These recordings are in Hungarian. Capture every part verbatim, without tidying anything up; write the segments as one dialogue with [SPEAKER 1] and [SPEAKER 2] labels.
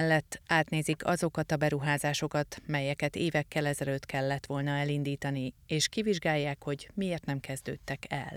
[SPEAKER 1] Mellett átnézik azokat a beruházásokat, melyeket évekkel ezelőtt kellett volna elindítani, és kivizsgálják, hogy miért nem kezdődtek el.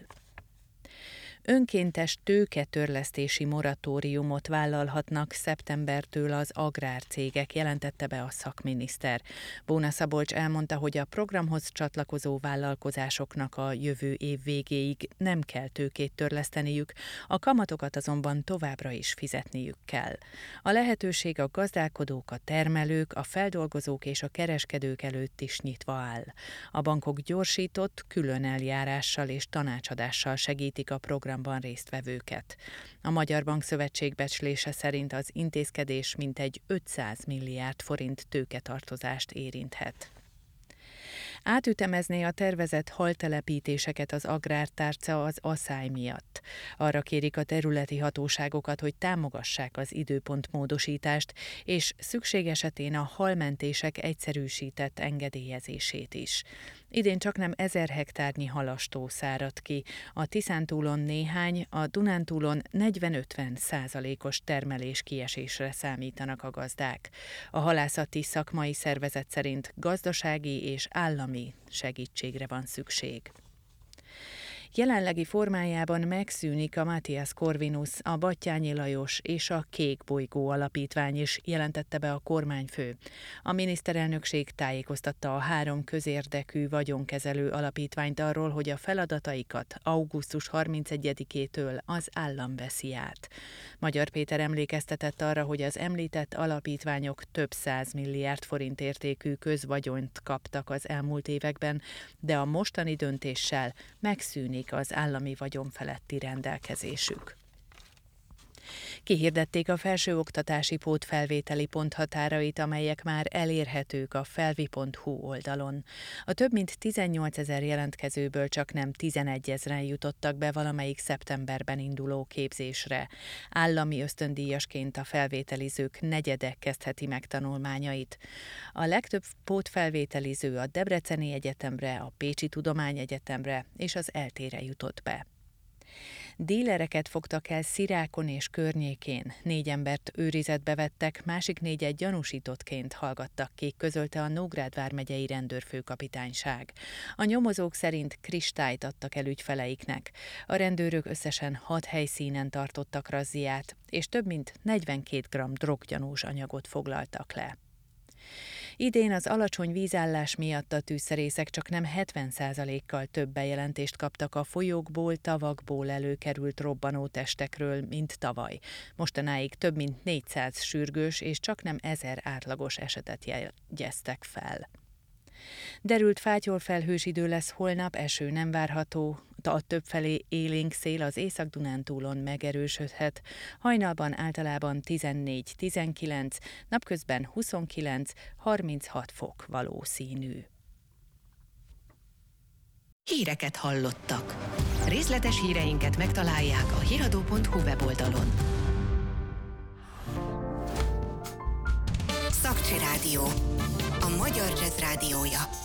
[SPEAKER 1] Önkéntes tőketörlesztési moratóriumot vállalhatnak szeptembertől az agrárcégek, jelentette be a szakminiszter. Bóna Szabolcs elmondta, hogy a programhoz csatlakozó vállalkozásoknak a jövő év végéig nem kell tőkét törleszteniük, a kamatokat azonban továbbra is fizetniük kell. A lehetőség a gazdálkodók, a termelők, a feldolgozók és a kereskedők előtt is nyitva áll. A bankok gyorsított, külön eljárással és tanácsadással segítik a program résztvevőket. A Magyar Bankszövetség becslése szerint az intézkedés mintegy ötszáz milliárd forint tőketartozást érinthet. Átütemezné a tervezett haltelepítéseket az agrártárca az aszály miatt. Arra kérik a területi hatóságokat, hogy támogassák az időpontmódosítást, és szükség esetén a halmentések egyszerűsített engedélyezését is. Idén csaknem ezer hektárnyi halastó száradt ki, a Tiszántúlon néhány, a Dunántúlon negyven-ötven százalékos termelés kiesésre számítanak a gazdák. A halászati szakmai szervezet szerint gazdasági és állami segítségre van szükség. Jelenlegi formájában megszűnik a Matthias Corvinus, a Batthyány Lajos és a Kék Bolygó Alapítvány is, jelentette be a kormányfő. A miniszterelnökség tájékoztatta a három közérdekű vagyonkezelő alapítványt arról, hogy a feladataikat augusztus harmincegyedikétől az állam veszi át. Magyar Péter emlékeztetett arra, hogy az említett alapítványok több száz milliárd forint értékű közvagyonyt kaptak az elmúlt években, de a mostani döntéssel megszűnik az állami vagyon feletti rendelkezésük. Kihirdették a felsőoktatási pótfelvételi ponthatárait, amelyek már elérhetők a felvi pont hu oldalon. A több mint tizennyolcezer jelentkezőből csak nem tizenegyezren jutottak be valamelyik szeptemberben induló képzésre. Állami ösztöndíjasként a felvételizők negyede kezdheti meg tanulmányait. A legtöbb pótfelvételiző a Debreceni Egyetemre, a Pécsi Tudományegyetemre és az eltére jutott be. Dílereket fogtak el Szirákon és környékén. Négy embert őrizetbe vettek, másik négyet gyanúsítottként hallgattak ki, közölte a Nógrád vármegyei rendőrfőkapitányság. A nyomozók szerint kristályt adtak el ügyfeleiknek. A rendőrök összesen hat helyszínen tartottak razziát, és több mint negyvenkét gramm droggyanús anyagot foglaltak le. Idén az alacsony vízállás miatt a tűzszerészek csak nem hetven százalékkal több bejelentést kaptak a folyókból, tavakból előkerült robbanótestekről, mint tavaly. Mostanáig több mint négyszáz sürgős és csak nem ezer átlagos esetet jegyeztek fel. Derült fátyolfelhős idő lesz holnap, eső nem várható, a többfelé élénk szél az Észak-Dunántúlon megerősödhet, hajnalban általában tizennégy-tizenkilenc, napközben huszonkilenc-harminchat fok valószínű.
[SPEAKER 2] Híreket hallottak. Részletes híreinket megtalálják a híradó pont hu weboldalon.
[SPEAKER 3] Szakcsi Rádió. A magyar jazz rádiója.